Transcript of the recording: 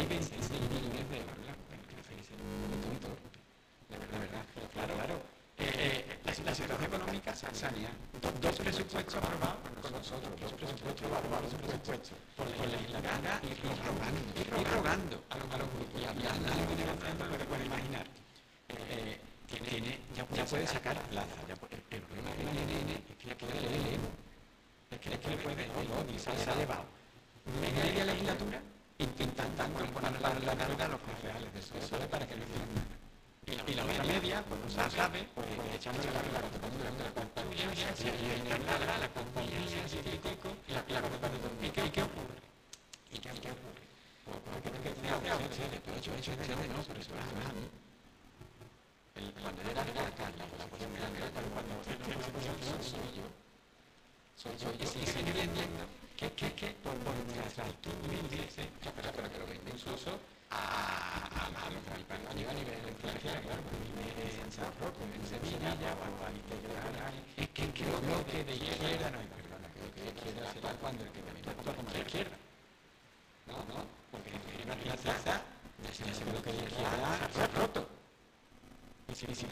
26 millones de euros. Que fíjese, muy tonto. La verdad, claro. La situación económica sanitaria, dos presupuestos aprobados con nosotros, dos presupuestos aprobados, por legislatura y rogando a los grupos y hablando y negociando lo que puede imaginar. Ya puede sacar plaza. El problema que tiene es que le puede, se ha llevado media legislatura intentando imponer la carga a los concejales de eso para que no hicieran nada. Y la otra media, pues no sabe, pues echándole la compañía, la compañía, ¿y qué ocurre? Pues que no, por eso a mí. Cuando yo era alcalde, la posición de alcalde, cuando soy yo, y sigue entendiendo que por nuestra actitud dice, pero que lo vende incluso a los a nivel internacional, claro, a nivel en San Roque, en Sevilla, o a nivel local, es que lo bloque de izquierda, no, perdona, que lo que de izquierda será cuando el que también toca como de izquierda. No, porque en la plaza ya se bloque de izquierda se ha roto. Y si